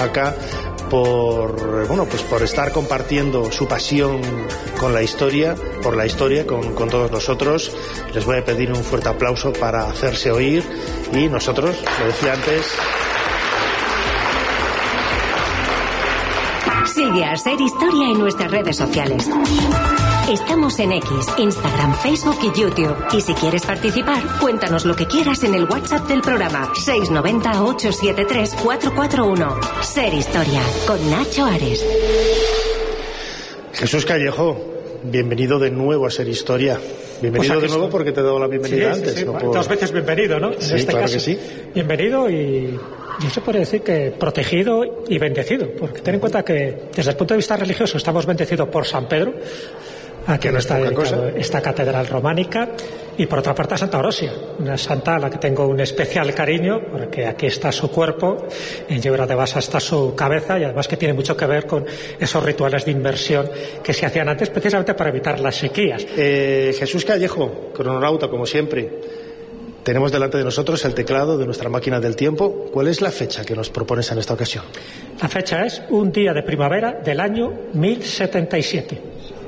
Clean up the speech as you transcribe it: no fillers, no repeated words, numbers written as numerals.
Jaca por estar compartiendo su pasión con la historia, por la historia con todos nosotros. Les voy a pedir un fuerte aplauso para hacerse oír y nosotros, lo decía antes. Sigue a Ser Historia en nuestras redes sociales. Estamos en X, Instagram, Facebook y YouTube. Y si quieres participar, cuéntanos lo que quieras en el WhatsApp del programa 690-873-441. Ser Historia, con Nacho Ares. Jesús Callejo, bienvenido de nuevo a Ser Historia. Bienvenido de nuevo porque te he dado la bienvenida antes. Sí, ¿no? Dos veces bienvenido, ¿no? Sí, en claro caso, que sí. Bienvenido y yo se puede decir que protegido y bendecido, porque ten en cuenta que desde el punto de vista religioso estamos bendecidos por San Pedro, a quien está dedicado esta catedral románica, y por otra parte a Santa Orosia, una santa a la que tengo un especial cariño, porque aquí está su cuerpo, en Llebra de Basa está su cabeza, y además que tiene mucho que ver con esos rituales de inversión que se hacían antes precisamente para evitar las sequías. Jesús Callejo, crononauta como siempre, tenemos delante de nosotros el teclado de nuestra máquina del tiempo. ¿Cuál es la fecha que nos propones en esta ocasión? La fecha es un día de primavera del año 1077.